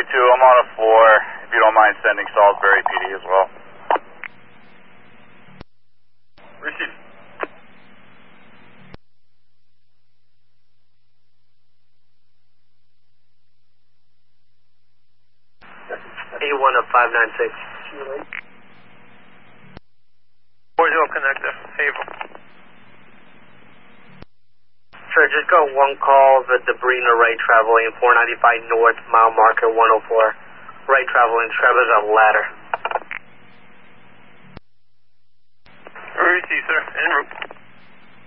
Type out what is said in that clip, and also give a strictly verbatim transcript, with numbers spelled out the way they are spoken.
two, I'm on a floor. If you don't mind sending Salisbury P D as well. Receive. A one of five nine six. four zero connector, Havel. Sure, just got one call, the debris right traveling, four ninety-five north, mile marker one oh four. Right traveling, Trevor's a ladder. Receive, sir. En route.